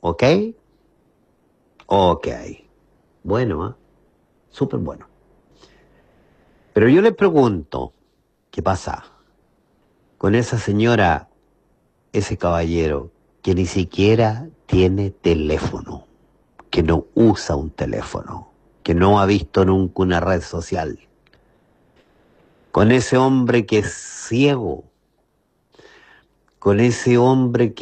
¿Ok? Ok. Bueno, ¿eh? Súper bueno. Pero yo le pregunto, ¿qué pasa con esa señora, ese caballero, que ni siquiera tiene teléfono, que no usa un teléfono, que no ha visto nunca una red social? Con ese hombre que es ciego, con ese hombre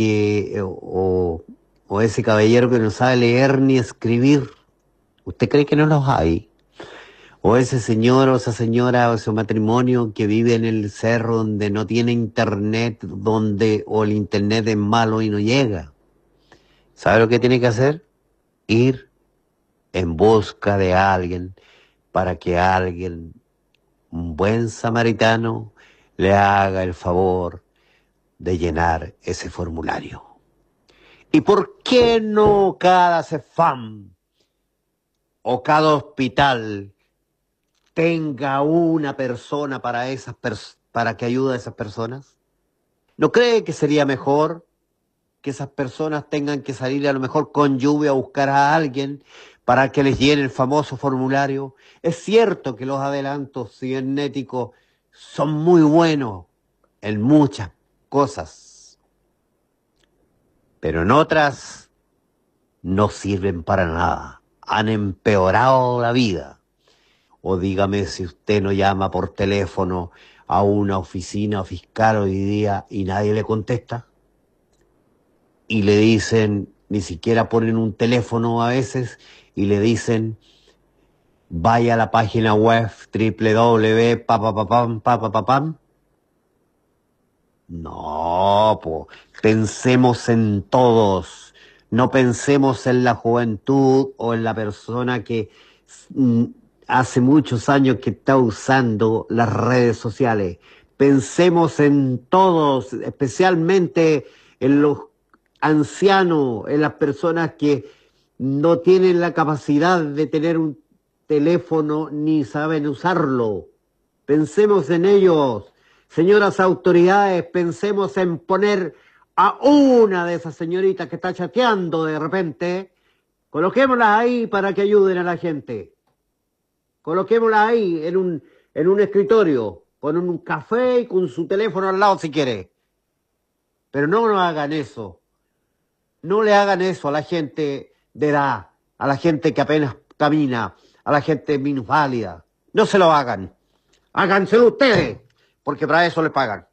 o ese caballero que no sabe leer ni escribir. ¿Usted cree que no los hay? O ese señor o esa señora o ese matrimonio que vive en el cerro donde no tiene internet, o el internet es malo y no llega. ¿Sabe lo que tiene que hacer? Ir en busca de alguien para que alguien, un buen samaritano, le haga el favor de llenar ese formulario. ¿Y por qué no cada CEFAM o cada hospital tenga una persona para que ayude a esas personas? ¿No cree que sería mejor que esas personas tengan que salir a lo mejor con lluvia a buscar a alguien para que les llene el famoso formulario? Es cierto que los adelantos cibernéticos son muy buenos en muchas cosas, pero en otras no sirven para nada. Han empeorado la vida. O dígame si usted no llama por teléfono a una oficina fiscal hoy día y nadie le contesta. Y le dicen, ni siquiera ponen un teléfono a veces, y le dicen, vaya a la página web www. No, pensemos en todos. No pensemos en la juventud o en la persona que mm, hace muchos años que está usando las redes sociales. Pensemos en todos, especialmente en los ancianos, en las personas que no tienen la capacidad de tener un teléfono ni saben usarlo. Pensemos en ellos. Señoras autoridades, pensemos en poner a una de esas señoritas que está chateando de repente, coloquémoslas ahí para que ayuden a la gente. Coloquémoslas ahí en un escritorio, con un café y con su teléfono al lado si quiere. Pero no nos hagan eso. No le hagan eso a la gente de edad, a la gente que apenas camina, a la gente minusválida. No se lo hagan. Háganselo ustedes, porque para eso le pagan.